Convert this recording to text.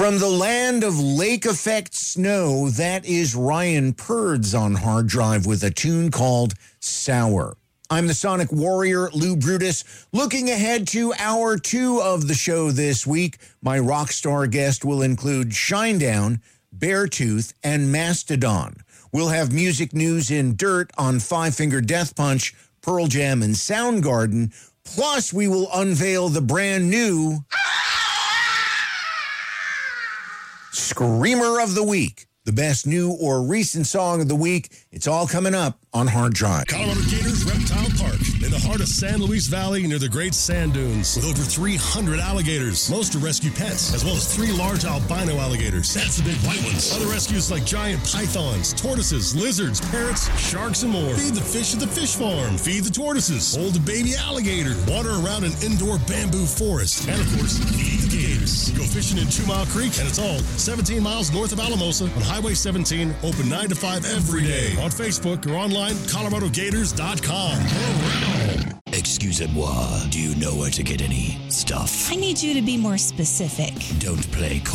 From the land of lake effect snow, that is Ryan Purds on Hard Drive with a tune called Sour. I'm the Sonic Warrior, Lou Brutus. Looking ahead to hour 2 of the show this week, my rock star guest will include Shinedown, Beartooth, and Mastodon. We'll have music news in Dirt on Five Finger Death Punch, Pearl Jam, and Soundgarden. Plus, we will unveil the brand new Screamer of the Week, the best new or recent song of the week. It's all coming up on Hard Drive. Colorado Gators Reptile Park in the heart of San Luis Valley near the Great Sand Dunes with over 300 alligators. Most are rescue pets, as well as 3 large albino alligators. That's the big white ones. Other rescues like giant pythons, tortoises, lizards, parrots, sharks, and more. Feed the fish at the fish farm. Feed the tortoises. Hold a baby alligator. Water around an indoor bamboo forest. And, of course, feed the gators. Go fishing in 2 Mile Creek, and it's all 17 miles north of Alamosa on Highway 17, open 9 to 5 every day. On Facebook or online, ColoradoGators.com. Excusez-moi, do you know where to get any stuff? I need you to be more specific. Don't play